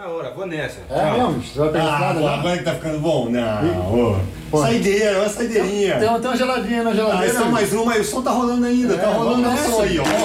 na hora, vou nessa. É mesmo? Você vai pegar estrada já? Agora que tá ficando bom? Não, ô. Saideira, uma saideirinha. Tem uma geladinha na geladeira. Só mais uma, aí o som tá rolando ainda. Tá rolando o som aí, ó.